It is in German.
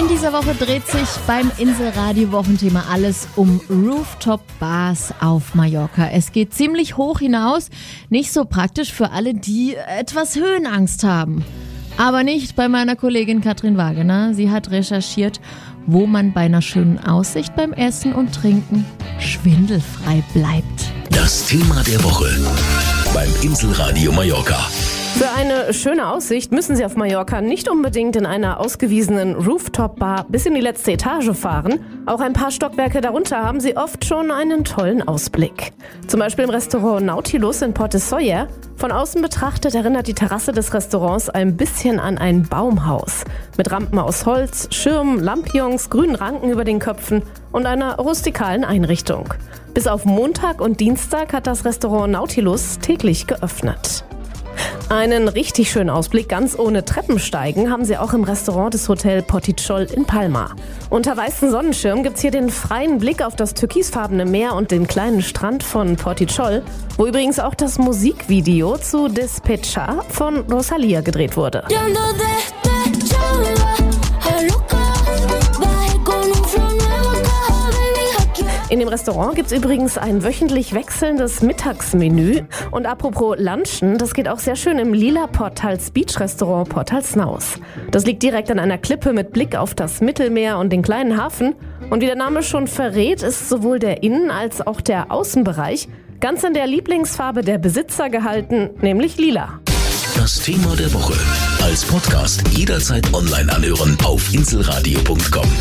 In dieser Woche dreht sich beim Inselradio-Wochenthema alles um Rooftop-Bars auf Mallorca. Es geht ziemlich hoch hinaus, nicht so praktisch für alle, die etwas Höhenangst haben. Aber nicht bei meiner Kollegin Katrin Wagener. Sie hat recherchiert, wo man bei einer schönen Aussicht beim Essen und Trinken schwindelfrei bleibt. Das Thema der Woche beim Inselradio Mallorca. Für eine schöne Aussicht müssen Sie auf Mallorca nicht unbedingt in einer ausgewiesenen Rooftop-Bar bis in die letzte Etage fahren. Auch ein paar Stockwerke darunter haben Sie oft schon einen tollen Ausblick. Zum Beispiel im Restaurant Nautilus in Port des Soyer. Von außen betrachtet erinnert die Terrasse des Restaurants ein bisschen an ein Baumhaus. Mit Rampen aus Holz, Schirmen, Lampions, grünen Ranken über den Köpfen und einer rustikalen Einrichtung. Bis auf Montag und Dienstag hat das Restaurant Nautilus täglich geöffnet. Einen richtig schönen Ausblick, ganz ohne Treppensteigen, haben Sie auch im Restaurant des Hotel Portichol in Palma. Unter weißen Sonnenschirm gibt's hier den freien Blick auf das türkisfarbene Meer und den kleinen Strand von Portichol, wo übrigens auch das Musikvideo zu Despecha von Rosalía gedreht wurde. In dem Restaurant gibt's übrigens ein wöchentlich wechselndes Mittagsmenü. Und apropos Lunchen, das geht auch sehr schön im Lila Portals Beach Restaurant Portalsnaus. Das liegt direkt an einer Klippe mit Blick auf das Mittelmeer und den kleinen Hafen. Und wie der Name schon verrät, ist sowohl der Innen- als auch der Außenbereich ganz in der Lieblingsfarbe der Besitzer gehalten, nämlich lila. Das Thema der Woche als Podcast jederzeit online anhören auf inselradio.com.